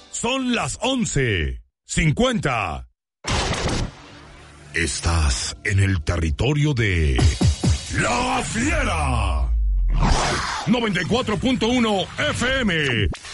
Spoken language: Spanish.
Son las 11:50. Estás en el territorio de La Fiera. 94.1 FM.